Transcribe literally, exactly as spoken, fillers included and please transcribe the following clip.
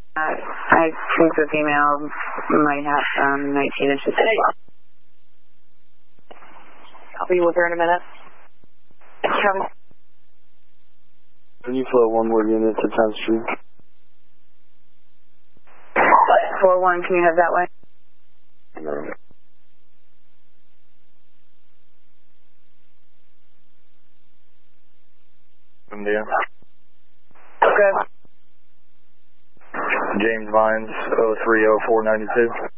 Uh, I think the female might have um, nineteen inches. I'll be with her in a minute. Can you float one more unit to tenth Street? four one, can you have that way? India. Good. James Vines, oh three oh four ninety-two.